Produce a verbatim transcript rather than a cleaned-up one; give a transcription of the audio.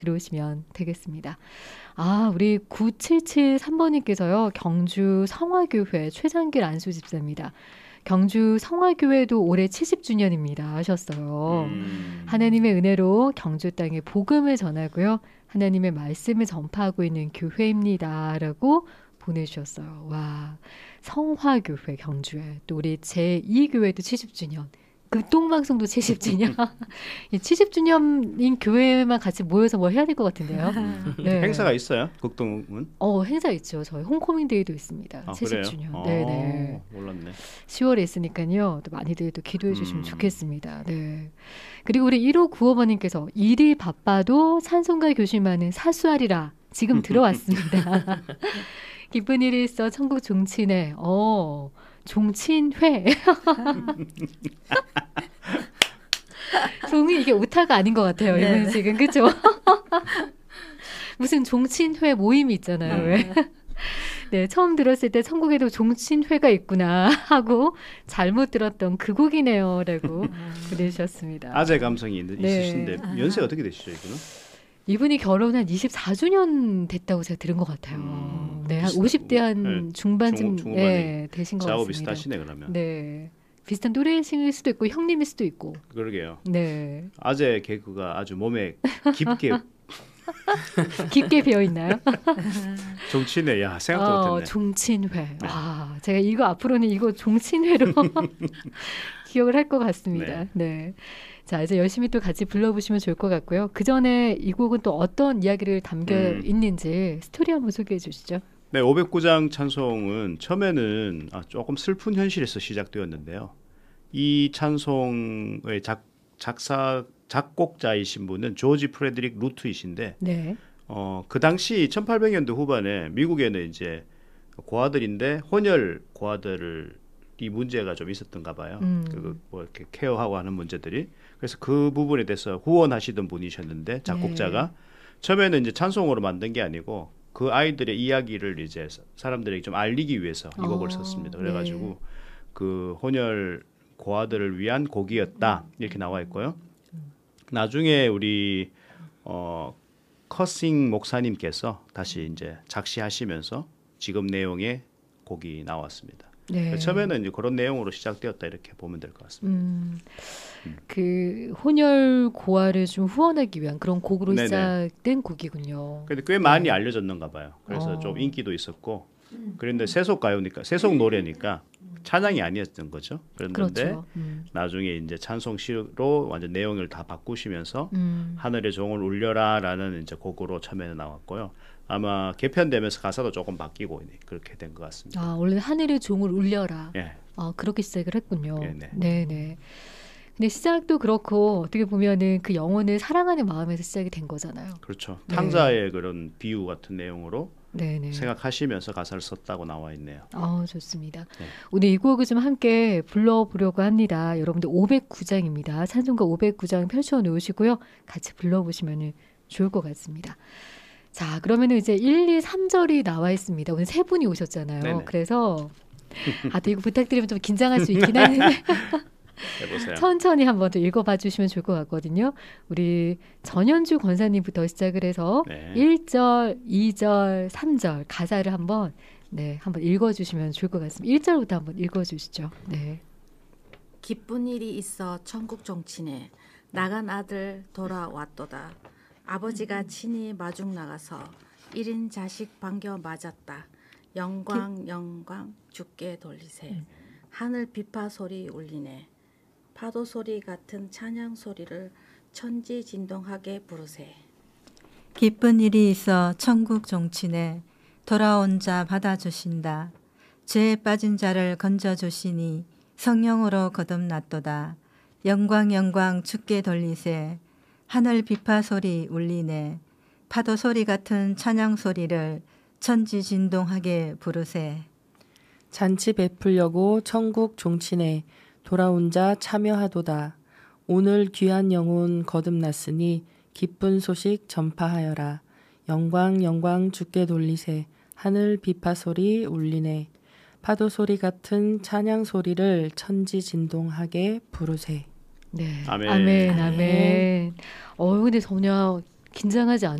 들어오시면 되겠습니다. 아, 우리 구칠칠삼 번님께서요. 경주 성화교회 최장길 안수 집사입니다. 경주 성화교회도 올해 칠십 주년입니다 하셨어요. 음. 하나님의 은혜로 경주 땅에 복음을 전하고요. 하나님의 말씀을 전파하고 있는 교회입니다 라고 보내주셨어요. 와, 성화교회 경주에 또 우리 제이 교회도 칠십 주년, 극동방송도 칠십 주년. 칠십 주년인 교회만 같이 모여서 뭐 해야 될 것 같은데요. 네. 행사가 있어요? 극동은? 어, 행사 있죠. 저희 홈커밍데이도 있습니다. 아, 칠십 주년. 그래요? 네네. 아, 몰랐네. 시월에 있으니까요. 또 많이들 또 기도해 주시면 음. 좋겠습니다. 네. 그리고 우리 일오구오 번님께서 일이 바빠도 찬송가 교실만은 사수하리라. 지금 들어왔습니다. 기쁜 일이 있어 천국 종친회. 어, 종친회. 종이 이게 오타가 아닌 것 같아요. 네. 이분 지금 그렇죠? 무슨 종친회 모임이 있잖아요. 왜? 네, 처음 들었을 때 천국에도 종친회가 있구나 하고 잘못 들었던 그 곡이네요라고 보내주셨습니다. 아재 감성이 있, 네. 있으신데 연세 어떻게 되시죠 이분은? 이분이 결혼한 이십사 주년 됐다고 제가 들은 것 같아요. 음, 네, 한 비슷하고. 오십 대 한 네, 중반쯤 중- 중후반에 네, 되신 것 작업 같습니다. 비슷하시네 그러면. 네, 비슷한 또래이실 수도 있고 형님일 수도 있고. 그러게요. 네, 아재 개그가 아주 몸에 깊게 깊게 배어 있나요? 정치네. 야 생각도 어, 못했네. 종친회. 아, 제가 이거 앞으로는 이거 종친회로 기억을 할 것 같습니다. 네. 네. 자, 이제 열심히 또 같이 불러보시면 좋을 것 같고요. 그 전에 이 곡은 또 어떤 이야기를 담겨 음. 있는지 스토리 한번 소개해 주시죠. 네, 오백구 장 찬송은 처음에는 아, 조금 슬픈 현실에서 시작되었는데요. 이 찬송의 작, 작사 작곡자이신 분은 조지 프레드릭 루트이신데 네. 어, 그 당시 천팔백 년대 후반에 미국에는 이제 고아들인데 혼혈 고아들을 이 문제가 좀 있었던가 봐요. 음. 그 뭐 이렇게 케어하고 하는 문제들이. 그래서 그 부분에 대해서 후원하시던 분이셨는데 작곡자가 네. 처음에는 이제 찬송으로 만든 게 아니고 그 아이들의 이야기를 이제 사람들에게 좀 알리기 위해서 이 곡을 어, 썼습니다. 그래가지고 네. 그 혼혈 고아들을 위한 곡이었다 이렇게 나와 있고요. 나중에 우리 어, 커싱 목사님께서 다시 이제 작시하시면서 지금 내용의 곡이 나왔습니다. 네. 처음에는 이제 그런 내용으로 시작되었다 이렇게 보면 될 것 같습니다. 음, 그 혼혈 고아를 좀 후원하기 위한 그런 곡으로 네네. 시작된 곡이군요. 근데 꽤 많이 알려졌는가 봐요. 그래서 어. 좀 인기도 있었고 그런데 세속 가요니까 세속 노래니까 찬양이 아니었던 거죠. 그런데 그렇죠. 음. 나중에 이제 찬송시로 완전 내용을 다 바꾸시면서 음. 하늘의 종을 울려라라는 이제 곡으로 처음에 나왔고요. 아마 개편되면서 가사도 조금 바뀌고 그렇게 된 것 같습니다. 아, 원래 하늘의 종을 울려라. 예. 아, 그렇게 시작을 했군요. 네네. 네네. 근데 시작도 그렇고 어떻게 보면은 그 영혼을 사랑하는 마음에서 시작이 된 거잖아요. 그렇죠. 네. 탕자의 그런 비유 같은 내용으로 네네. 생각하시면서 가사를 썼다고 나와 있네요. 아, 좋습니다. 네. 오늘 이 곡을 좀 함께 불러보려고 합니다. 여러분들 오백구 장입니다. 찬송가 오백구 장 펼쳐 놓으시고요. 같이 불러보시면 좋을 것 같습니다. 자, 그러면 이제 일, 이, 삼 절이 나와 있습니다. 오늘 세 분이 오셨잖아요. 네네. 그래서 아, 또 이거 부탁드리면 좀 긴장할 수 있긴 한데 해보세요. 천천히 한번 또 읽어봐 주시면 좋을 것 같거든요. 우리 전현주 권사님부터 시작을 해서 네. 일 절, 이 절, 삼 절 가사를 한번 네, 한번 읽어주시면 좋을 것 같습니다. 일 절부터 한번 읽어주시죠. 네. 기쁜 일이 있어 천국 종친에 나간 아들 돌아왔도다. 아버지가 친히 마중 나가서 일인 자식 반겨 맞았다. 영광 영광 주께 돌리세. 하늘 비파 소리 울리네. 파도 소리 같은 찬양 소리를 천지 진동하게 부르세. 기쁜 일이 있어 천국 종친에 돌아온 자 받아주신다. 죄에 빠진 자를 건져주시니 성령으로 거듭났도다. 영광 영광 주께 돌리세. 하늘 비파 소리 울리네. 파도 소리 같은 찬양 소리를 천지 진동하게 부르세. 잔치 베풀려고 천국 종친에 돌아온 자 참여하도다. 오늘 귀한 영혼 거듭났으니 기쁜 소식 전파하여라. 영광 영광 주께 돌리세. 하늘 비파 소리 울리네. 파도 소리 같은 찬양 소리를 천지 진동하게 부르세. 네. 아멘. 아멘. 아멘. 아멘. 어, 근데 전혀 긴장하지 않